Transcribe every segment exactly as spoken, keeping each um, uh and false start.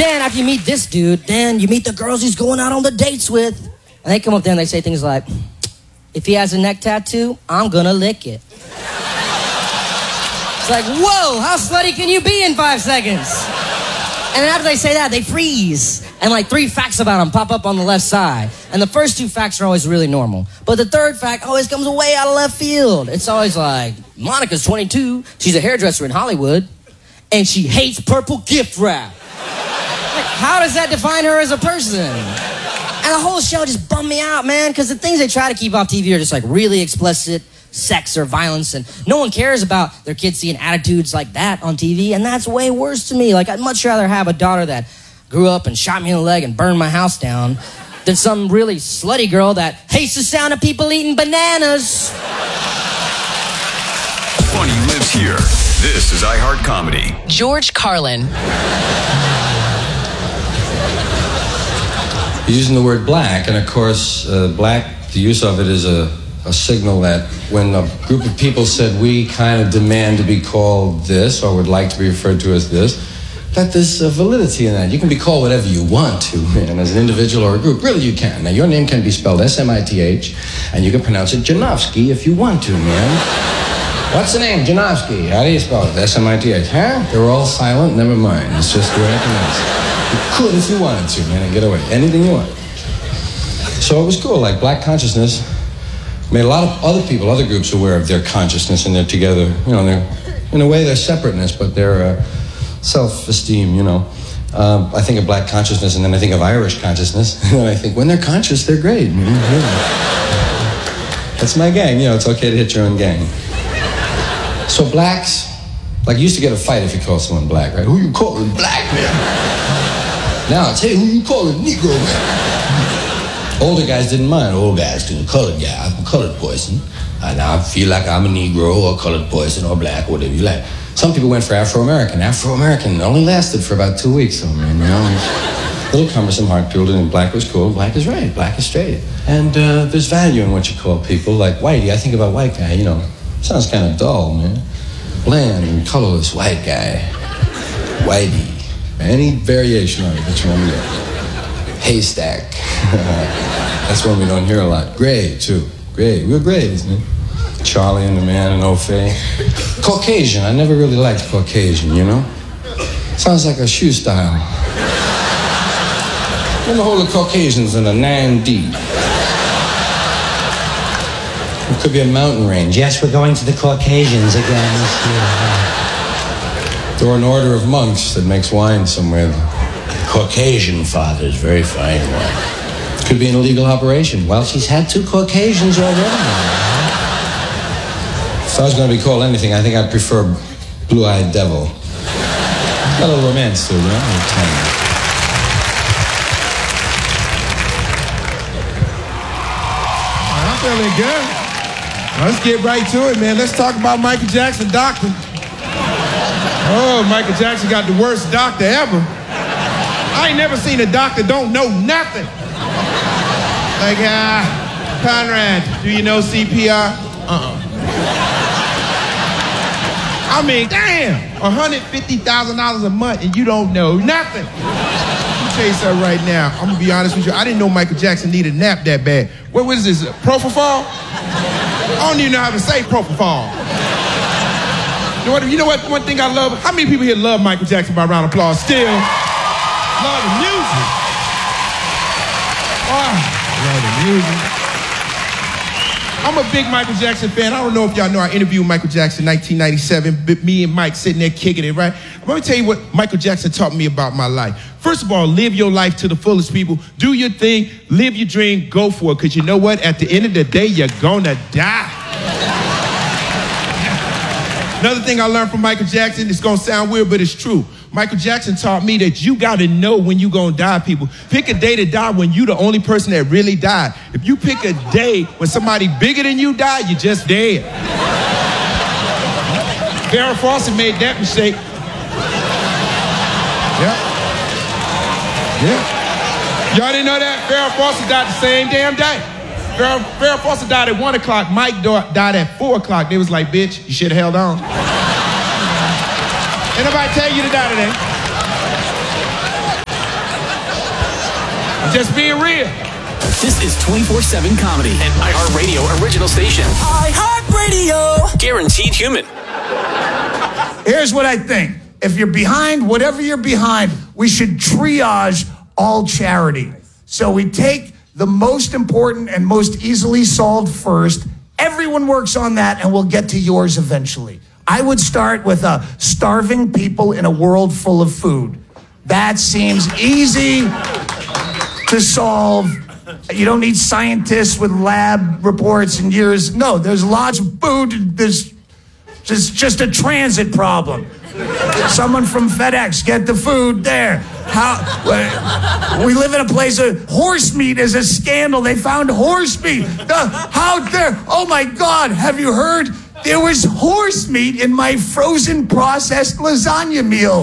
then after you meet this dude, then you meet the girls he's going out on the dates with. And they come up there and they say things like, if he has a neck tattoo, I'm gonna lick it. It's like, whoa, how slutty can you be in five seconds? And then after they say that, they freeze. And like three facts about him pop up on the left side. And the first two facts are always really normal. But the third fact always comes way out of left field. It's always like, Monica's twenty-two, she's a hairdresser in Hollywood, and she hates purple gift wrap. Like, how does that define her as a person? And the whole show just bummed me out, man, because the things they try to keep off T V are just like really explicit sex or violence, and no one cares about their kids seeing attitudes like that on T V, and that's way worse to me. Like, I'd much rather have a daughter that grew up and shot me in the leg and burned my house down than some really slutty girl that hates the sound of people eating bananas. Funny lives here. This is iHeart Comedy. George Carlin. Using the word black, and of course, uh, black, the use of it is a, a signal that when a group of people said, we kind of demand to be called this, or would like to be referred to as this, that there's a validity in that. You can be called whatever you want to, man, as an individual or a group. Really, you can. Now, your name can be spelled S M I T H, and you can pronounce it Janowski if you want to, man. What's the name? Janowski. How do you spell it? S M I T H. Huh? They were all silent. Never mind. It's just the way I pronounce it. You could if you wanted to, man, and get away. Anything you want. So it was cool. Like, black consciousness made a lot of other people, other groups aware of their consciousness, and they're together. You know, they're, in a way, they're separateness, but they're uh, self-esteem, you know. Uh, I think of black consciousness, and then I think of Irish consciousness, and I think when they're conscious, they're great. Man. Yeah. That's my gang. You know, it's okay to hit your own gang. So blacks, like, you used to get a fight if you called someone black, right? Who you calling black, man? Now it's, hey, who you calling Negro, man? Older guys didn't mind. Old guys didn't. Colored guy, I'm a colored person. And I feel like I'm a Negro or colored person or black, whatever you like. Some people went for Afro-American. Afro-American only lasted for about two weeks, so, man, you know. A little cumbersome, hard people didn't. Black was cool. Black is right. Black is straight. And uh, there's value in what you call people. Like whitey, I think about white guy, you know. Sounds kind of dull, man. Bland and colorless white guy. Whitey. Any variation on it that you want to get. Haystack. That's one we don't hear a lot. Gray, too. Gray. We're gray, isn't it? Charlie and the Man and O'Fay. Caucasian. I never really liked Caucasian, you know? Sounds like a shoe style. When the whole of Caucasians in a nine D. It could be a mountain range. Yes, we're going to the Caucasians again this year. Or an order of monks that makes wine somewhere. Caucasian fathers, very fine wine. Could be an illegal operation. Well, she's had two Caucasians already. If I was going to be called anything, I think I'd prefer Blue-Eyed Devil. Got a little romance to it, you know? I'm feeling good. Let's get right to it, man. Let's talk about Michael Jackson, doctor. Oh, Michael Jackson got the worst doctor ever. I ain't never seen a doctor don't know nothing. Like, ah, uh, Conrad, do you know C P R? Uh-uh. I mean, damn, one hundred fifty thousand dollars a month and you don't know nothing. Let me tell you something right now. I'm gonna be honest with you. I didn't know Michael Jackson needed a nap that bad. What was this, Propofol? I don't even know how to say Propofol. You know what, you know what, one thing I love? How many people here love Michael Jackson by round of applause? Still love the music. Oh, love the music. I'm a big Michael Jackson fan. I don't know if y'all know I interviewed Michael Jackson in nineteen ninety-seven. Me and Mike sitting there kicking it, right? Let me tell you what Michael Jackson taught me about my life. First of all, live your life to the fullest, people. Do your thing, live your dream, go for it. Because you know what? At the end of the day, you're gonna die. Another thing I learned from Michael Jackson, it's gonna sound weird, but it's true. Michael Jackson taught me that you gotta know when you gonna die, people. Pick a day to die when you the only person that really died. If you pick a day when somebody bigger than you died, you're just dead. Farrah Fawcett made that mistake. Yeah. Yeah. Y'all didn't know that? Farrah Fawcett died the same damn day. Farrah, Farrah Fawcett died at one o'clock. Mike died at four o'clock. They was like, bitch, you should have held on. Ain't nobody tell you to die today. just being real. This is twenty-four seven Comedy, an iHeartRadio original station. iHeartRadio. Guaranteed human. Here's what I think. If you're behind, whatever you're behind, we should triage all charity. So we take the most important and most easily solved first. Everyone works on that, and we'll get to yours eventually. I would start with uh, starving people in a world full of food. That seems easy to solve. You don't need scientists with lab reports and years. No, there's lots of food. There's just, just a transit problem. Someone from FedEx, get the food there. How? We live in a place of horse meat is a scandal. They found horse meat. The, how dare? Oh my God! Have you heard? There was horse meat in my frozen processed lasagna meal.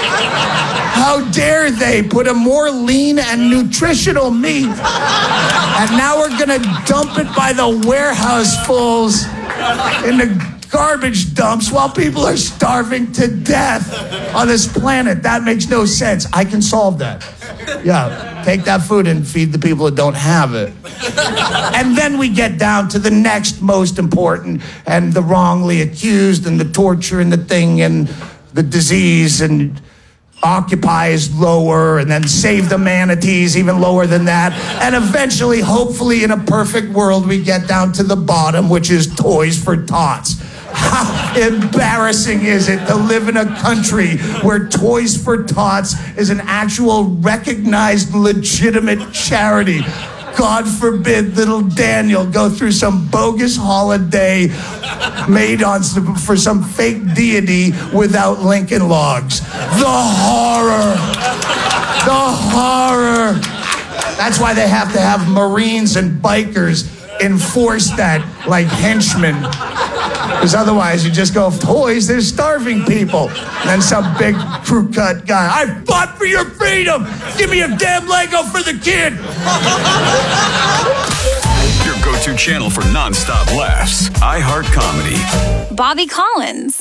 How dare they put a more lean and nutritional meat? And now we're gonna dump it by the warehousefulls in the garbage dumps while people are starving to death on this planet. That makes no sense. I can solve that. Yeah, take that food and feed the people that don't have it. And then we get down to the next most important and the wrongly accused and the torture and the thing and the disease, and Occupy is lower, and then Save the Manatees even lower than that. And eventually, hopefully in a perfect world, we get down to the bottom, which is Toys for Tots. How embarrassing is it to live in a country where Toys for Tots is an actual recognized legitimate charity? God forbid little Daniel go through some bogus holiday made on some, for some fake deity without Lincoln Logs. The horror. The horror. That's why they have to have Marines and bikers enforce that like henchmen. Because otherwise you just go, toys, there's starving people. And then some big crew cut guy, I fought for your freedom. Give me a damn Lego for the kid. Your go-to channel for non-stop laughs. iHeart Comedy. Bobby Collins.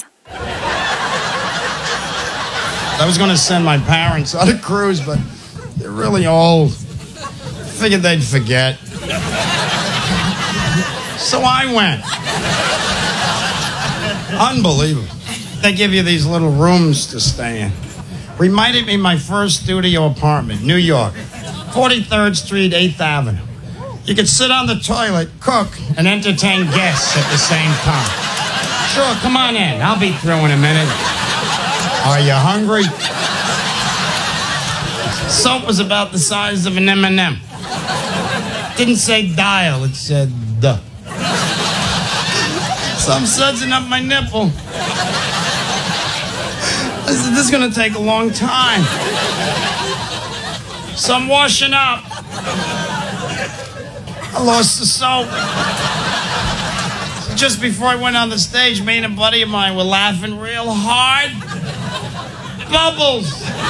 I was going to send my parents on a cruise, but they're really old. Figured they'd forget. So I went. Unbelievable. They give you these little rooms to stay in. Reminded me of my first studio apartment, New York. forty-third Street, eighth Avenue. You could sit on the toilet, cook, and entertain guests at the same time. Sure, come on in. I'll be through in a minute. Are you hungry? Soap was about the size of an M and M. Didn't say dial, it said duh. So I'm sudsing up my nipple. I said, this is going to take a long time. So I'm washing up. I lost the soap. Just before I went on the stage, me and a buddy of mine were laughing real hard. Bubbles.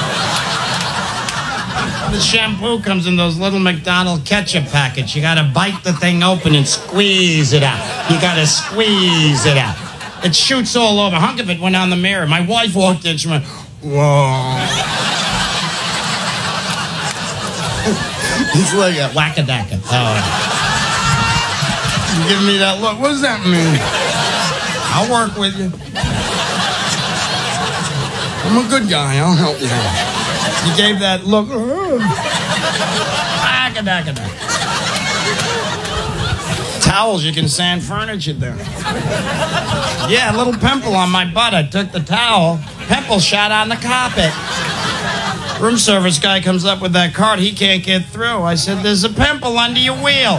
The shampoo comes in those little McDonald's ketchup packets. You gotta bite the thing open and squeeze it out. You gotta squeeze it out. It shoots all over. A hunk of it went on the mirror. My wife walked in. She went, whoa. It's like a whack-a-dacka. Oh. You giving me that look. What does that mean? I'll work with you. I'm a good guy. I'll help you. You gave that look. Towels, you can sand furniture there. Yeah, a little pimple on my butt. I took the towel. Pimple shot on the carpet. Room service guy comes up with that card. He can't get through. I said, there's a pimple under your wheel.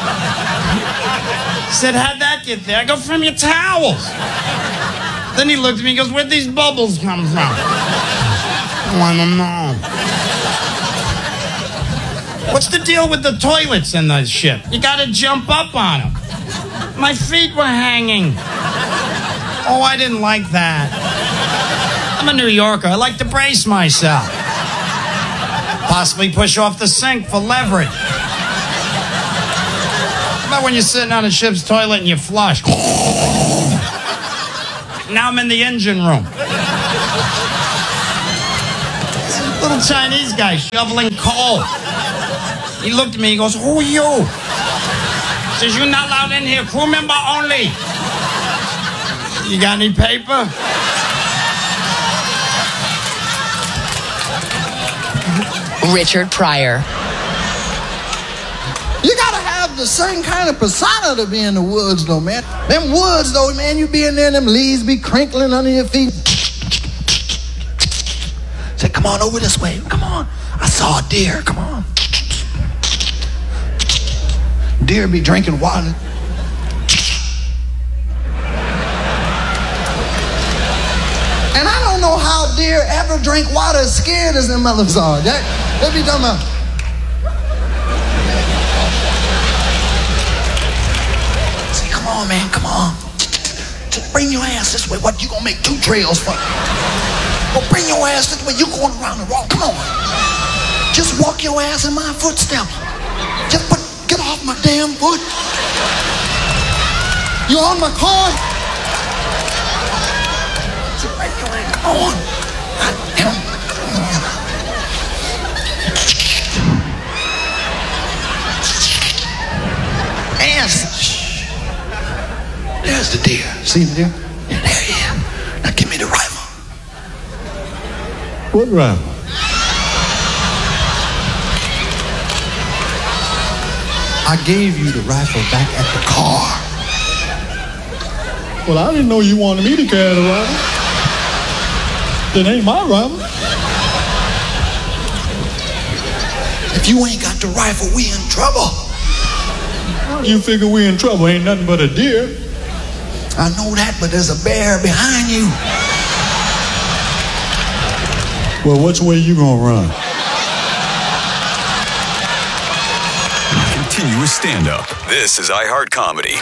He said, how'd that get there? I go, from your towels. Then he looked at me and goes, where'd these bubbles come from? I don't know. What's the deal with the toilets in the ship? You gotta jump up on them. My feet were hanging. Oh, I didn't like that. I'm a New Yorker. I like to brace myself. Possibly push off the sink for leverage. How about when you're sitting on a ship's toilet and you flush? Now I'm in the engine room. Little Chinese guy shoveling coal. He looked at me, he goes, who are you? Says, you're not allowed in here, crew member only. You got any paper? Richard Pryor. You gotta have the same kind of persona to be in the woods, though, man. Them woods, though, man, you be in there and them leaves be crinkling under your feet. Say, come on over this way. Come on. I saw a deer. Come on. Deer be drinking water. And I don't know how deer ever drink water as scared as them mothers are. They, they be talking about. Say, come on, man, come on. Just bring your ass this way. What, you gonna make two trails for me? Well, bring your ass this way. You going around the wall. Come on. Just walk your ass in my footsteps. Just put, get off my damn foot. You on my car? Just bring your ass. Come on. God damn. Ass. There's the deer. See the deer? Yeah, there he is. Now give me the rifle. What rifle? I gave you the rifle back at the car. Well, I didn't know you wanted me to carry the rifle. That ain't my rifle. If you ain't got the rifle, we in trouble. You figure we in trouble, ain't nothing but a deer. I know that, but there's a bear behind you. Well, which way you gonna run? Continuous stand-up. This is iHeart Comedy.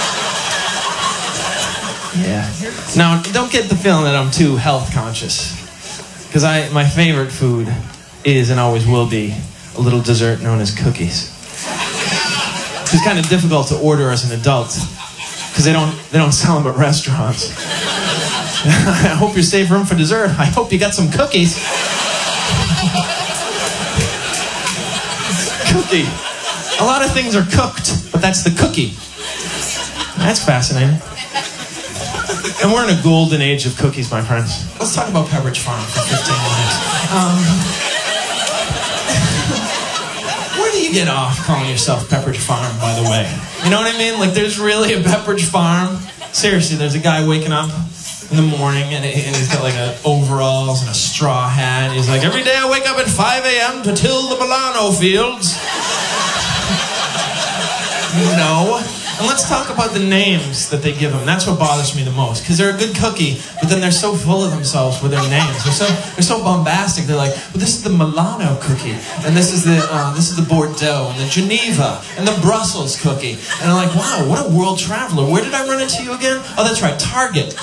Yeah. Now, don't get the feeling that I'm too health conscious. Because I, my favorite food is and always will be a little dessert known as cookies. It's kind of difficult to order as an adult because they don't they don't sell them at restaurants. I hope you're saving room for dessert. I hope you got some cookies. Cookie. A lot of things are cooked, but that's the cookie. That's fascinating. And we're in a golden age of cookies, my friends. Let's talk about Pepperidge Farm for fifteen minutes. Um, where do you get off calling yourself Pepperidge Farm, by the way? You know what I mean? Like, there's really a Pepperidge Farm. Seriously, there's a guy waking up in the morning and, and he's got like a overalls and a straw hat. He's like, every day I wake up at five a.m. to till the Milano fields. No. And let's talk about the names that they give them. That's what bothers me the most. Because they're a good cookie, but then they're so full of themselves with their names. They're so they're so bombastic. They're like, well, this is the Milano cookie, and this is the uh, this is the Bordeaux, and the Geneva, and the Brussels cookie. And I'm like, wow, what a world traveler. Where did I run into you again? Oh, that's right, Target.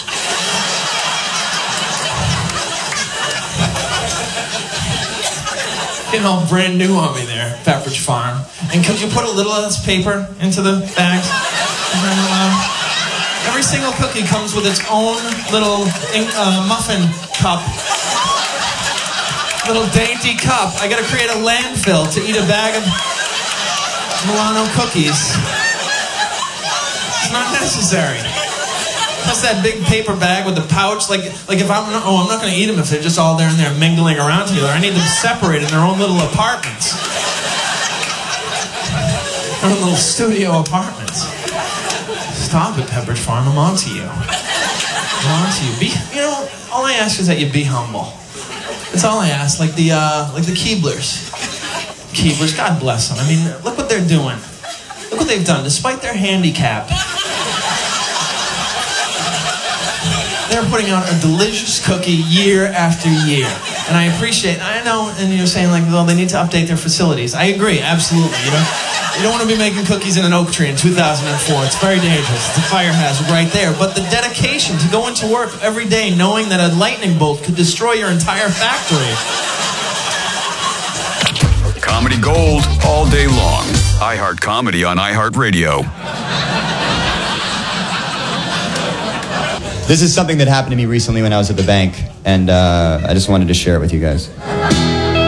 Getting all brand new on me there, Pepperidge Farm. And could you put a little of this paper into the bags? Uh, every single cookie comes with its own little uh, muffin cup. Little dainty cup. I gotta create a landfill to eat a bag of Milano cookies. It's not necessary. Plus that big paper bag with the pouch, like like if I'm not, oh, I'm not going to eat them if they're just all there and they're mingling around together. I need them separated in their own little apartments. Their own little studio apartments. Stop it, Pepperidge Farm. I'm on to you. I'm on to you. Be, you know, all I ask is that you be humble. That's all I ask. Like the uh, like the Keeblers. Keeblers, God bless them. I mean, look what they're doing. Look what they've done. Despite their handicap, they're putting out a delicious cookie year after year. And I appreciate it. I know, and you're saying, like, well, they need to update their facilities. I agree, absolutely. You know, you don't want to be making cookies in an oak tree in two thousand four. It's very dangerous. It's a fire hazard right there. But the dedication to go into work every day knowing that a lightning bolt could destroy your entire factory. Comedy gold all day long. iHeart Comedy on iHeartRadio. This is something that happened to me recently when I was at the bank, and uh, I just wanted to share it with you guys.